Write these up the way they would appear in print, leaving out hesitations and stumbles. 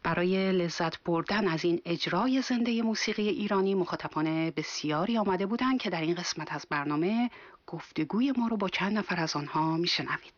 برای لذت بردن از این اجرای زنده موسیقی ایرانی مخاطبان بسیاری آمده بودند که در این قسمت از برنامه گفتگوی ما رو با چند نفر از آنها میشنوید.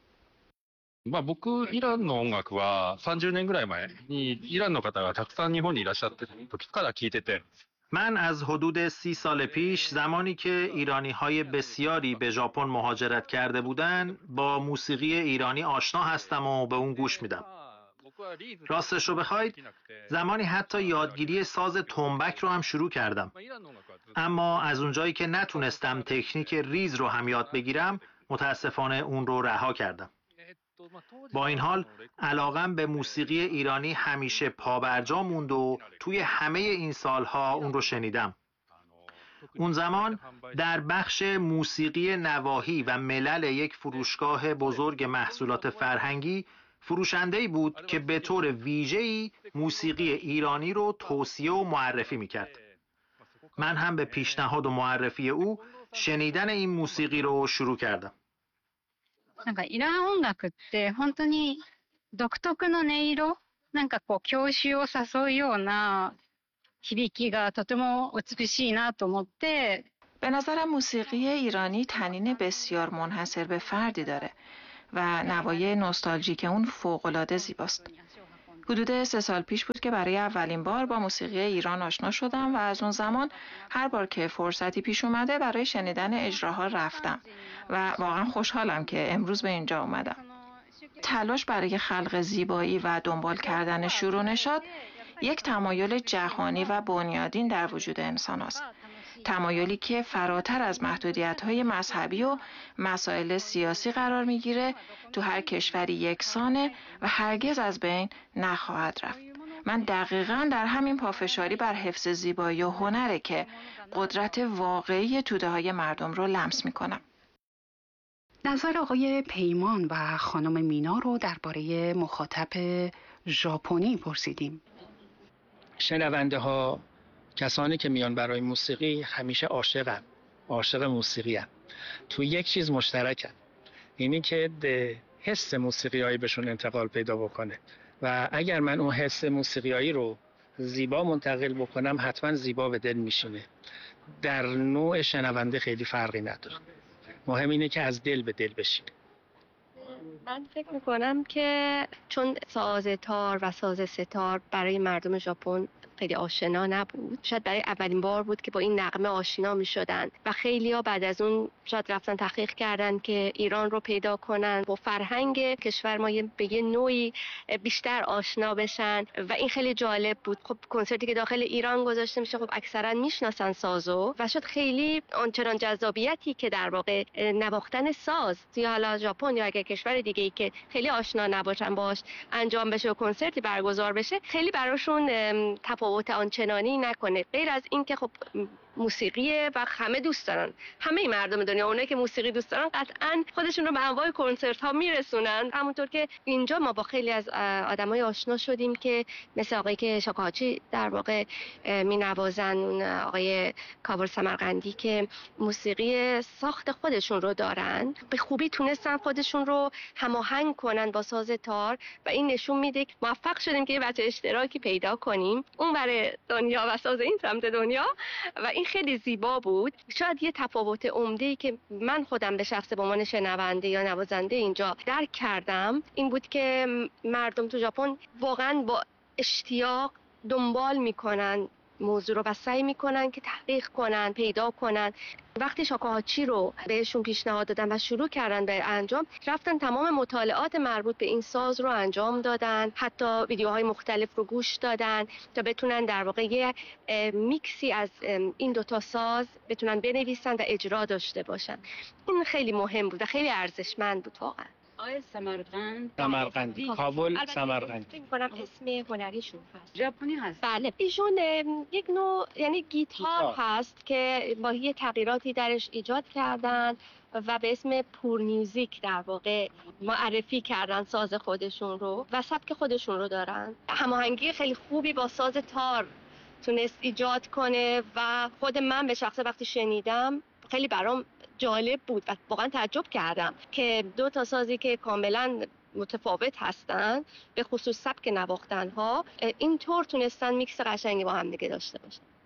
僕、イランの音楽は30年ぐらい前にイランの方がたくさん日本にいらっしゃってる時から聞いてて من از حدود 30 سال پیش زمانی که ایرانی‌های بسیاری به ژاپن مهاجرت کرده بودند با موسیقی ایرانی آشنا هستم و به اون گوش میدم. راستش رو بخواید زمانی حتی یادگیری ساز تنبک رو هم شروع کردم، اما از اونجایی که نتونستم تکنیک ریز رو هم یاد بگیرم متاسفانه اون رو رها کردم. با این حال علاقم به موسیقی ایرانی همیشه پابرجا موند و توی همه این سالها اون رو شنیدم. اون زمان در بخش موسیقی نواحی و ملل یک فروشگاه بزرگ محصولات فرهنگی فروشنده‌ای بود که به طور ویژه‌ای موسیقی ایرانی رو توصیه و معرفی می‌کرد. من هم به پیشنهاد و معرفی او شنیدن این موسیقی رو شروع کردم. なんかイラン音楽って本当に独特の音色、なんかこう郷愁を誘うような響きがとても美しいなと思って。 به نظرم موسیقی ایرانی طنین بسیار منحصر به فردی داره و نوای نوستالژیک اون فوق‌العاده زیباست. حدود 3 سال پیش بود که برای اولین بار با موسیقی ایران آشنا شدم و از اون زمان هر بار که فرصتی پیش اومده برای شنیدن اجراها رفتم و واقعا خوشحالم که امروز به اینجا اومدم. تلاش برای خلق زیبایی و دنبال کردن شور و نشاط یک تمایل جهانی و بنیادین در وجود انسان است. تمایلی که فراتر از محدودیت‌های مذهبی و مسائل سیاسی قرار می‌گیره، تو هر کشوری یکسانه و هرگز از بین نخواهد رفت. من دقیقاً در همین پافشاری بر حفظ زیبایی و هنره که قدرت واقعی توده‌های مردم رو لمس می‌کنم. نظر آقای پیمان و خانم مینا رو درباره مخاطب ژاپنی پرسیدیم. شنونده ها، کسانی که میان برای موسیقی همیشه عاشق موسیقی هم. تو یک چیز مشترکن، اینی که حس موسیقیایی بهشون انتقال پیدا بکنه و اگر من اون حس موسیقیایی رو زیبا منتقل بکنم حتما زیبا به دل میشینه. در نوع شنونده خیلی فرقی نداره، مهم اینه که از دل به دل بشینه. من فکر میکنم که چون ساز تار و ساز ستار برای مردم ژاپن خیلی آشنا نبود، شاید برای اولین بار بود که با این نغمه آشنا می شدن و خیلی ها بعد از اون شاید رفتن تحقیق کردن که ایران رو پیدا کنن، با فرهنگ کشور ما به یه نوعی بیشتر آشنا بشن و این خیلی جالب بود. خب کنسرتی که داخل ایران گذاشته میشه خب اکثرا میشناسن سازو و شاید خیلی آنچنان جذابیتی که در واقع نواختن ساز توی حالا ژاپن یا اگه کشور دیگه ای که خیلی آشنا نباشن باش انجام بشه و کنسرتی برگزار بشه خیلی براشون تفاوت آنچنانی نکنه، غیر از این که خب موسیقیه و همه دوست دارن، همه مردم دنیا اونایی که موسیقی دوست دارن قطعاً خودشون رو به انواع کنسرت ها میرسونن. همونطور که اینجا ما با خیلی از آدمای آشنا شدیم که مثل آقایی که شاکاچی در واقع مینوازن، آقای کاور سمرقندی که موسیقی ساخت خودشون رو دارن، به خوبی تونستن خودشون رو هماهنگ کنن با ساز تار و این نشون میده که موفق شدیم که یه بچه اشتراکی پیدا کنیم اون برای دنیا و ساز این سمت دنیا و این خیلی زیبا بود. شاید یه تفاوت عمده‌ای که من خودم به شخص به عنوان شنونده یا نوازنده اینجا درک کردم این بود که مردم تو ژاپن واقعا با اشتیاق دنبال میکنن موضوع رو و سعی میکنن که تحقیق کنن، پیدا کنن. وقتی شاکاچی رو بهشون پیشنهاد دادن و شروع کردن به انجام، رفتن تمام مطالعات مربوط به این ساز رو انجام دادن، حتی ویدیوهای مختلف رو گوش دادن تا بتونن در واقع یه میکسی از این دوتا ساز بتونن بنویسن و اجرا داشته باشن. این خیلی مهم بود و خیلی ارزشمند بود واقعا. آقای سمرقندی کابل سمرقندی فکر کنم اسم هنریشون هست، ژاپنی هست. بله ایشون یک نوع یعنی گیتار هست که با یه تغییراتی درش ایجاد کردن و به اسم پور میوزیک در واقع معرفی کردن ساز خودشون رو و سبک خودشون رو دارن. هماهنگی خیلی خوبی با ساز تار تونست ایجاد کنه و خود من به شخصه وقتی شنیدم خیلی برام جالب بود و واقعا تعجب کردم که دو تا سازی که کاملا متفاوت هستن، به خصوص سبک نواختن ها، اینطور تونستن میکس قشنگی با هم دیگه داشته باشن.